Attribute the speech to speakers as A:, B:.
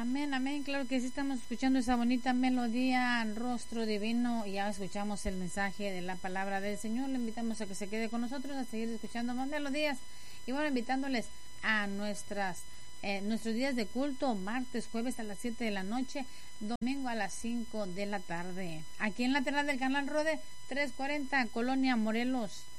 A: Amén, amén, claro que sí, estamos escuchando esa bonita melodía, Rostro Divino, y ya escuchamos el mensaje de la palabra del Señor. Le invitamos a que se quede con nosotros a seguir escuchando más melodías, y bueno, invitándoles a nuestros días de culto, martes, jueves a las 7 de la noche, domingo a las 5 de la tarde, aquí en lateral del Canal Rode 340, Colonia Morelos.